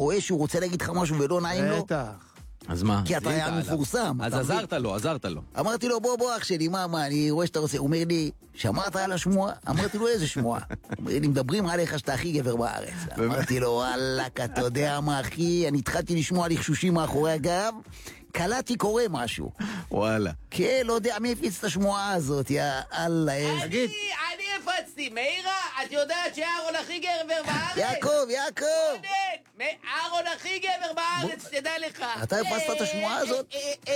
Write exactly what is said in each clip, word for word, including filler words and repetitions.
רואה שהוא רוצה להגיד לך משהו ולא נעים לו? בטח. אז מה? כי אתה היה מפורסם. אז עזרת לו, עזרת לו. אמרתי לו, בוא, בוא, אח שלי, מה, מה, אני רואה שאתה רוצה. הוא אומר לי, שמעת על השמועה? אמרתי לו, איזה שמועה? הוא אומר לי, מדברים עליך שאתה הכי גבר בארץ. אמרתי לו, וואלק, אתה יודע מה, אחי, אני התחלתי לשמוע לחשושים מאחורי הגב, קלטתי קורה משהו. וואלה. כן, לא יודע מי הפיץ את השמועה הזאת, יא אללה. אני, אני הפצתי, מאירה, את יודעת שאהרון הכי גבר בארץ? יעקב, יעקב. אהרון הכי גבר בארץ, תדע לך. אתה הפצת את השמועה הזאת?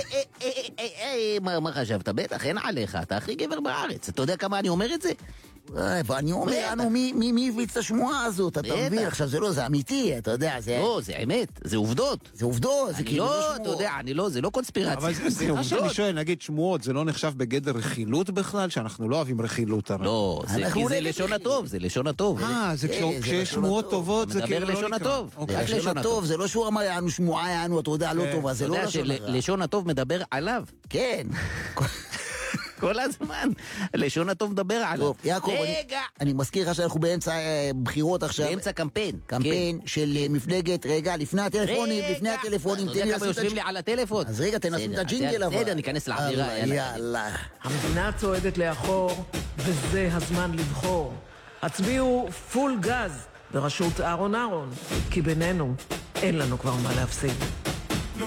מה חשבת? בטח, אין עליך, אתה הכי גבר בארץ. אתה יודע כמה אני אומר את זה? ואני אומר לנו, מי הפיץ את השמועה הזאת? אתה מבין, עכשיו זה לא, זה אמיתי, אתה יודע, זה... לא, זה אמת, זה עובדות. זה עובדות, זה כאילו... לא, אתה יודע, אני לא, זה לא קונספירציה. אבל זה עובדות. אני שואל, נגיד שמועות, זה לא נחשב בגדר רכילות בכלל? שאנחנו לא אוהבים רכילות הרי. לא, כי זה לשון הטוב, זה לשון הטוב. אה, זה כשיש שמועות טובות, זה כאילו לא לשון הטוב. רק לשון הטוב, זה לא שהוא אמר יענו שמועה, יענו, אתה יודע, לא טובה, זה לא לשון הרע. לשון הטוב מדבר עליו. כן. כל הזמן, לשון הטוב מדבר עליו. טוב, יעקב, אני מזכיר לך שאנחנו באמצע בחירות עכשיו. באמצע קמפיין. קמפיין של מפלגת, רגע, לפני הטלפונים, לפני הטלפונים. אתה יודע כמה יושבים לי על הטלפון? אז רגע, תנסים את הג'ינגל אבל. בסדר, ניכנס לעבירה. יאללה. המדינה צועדת לאחור, וזה הזמן לבחור. הצביעו פול גז בראשות אהרון אהרון, כי בינינו אין לנו כבר מה להפסיד.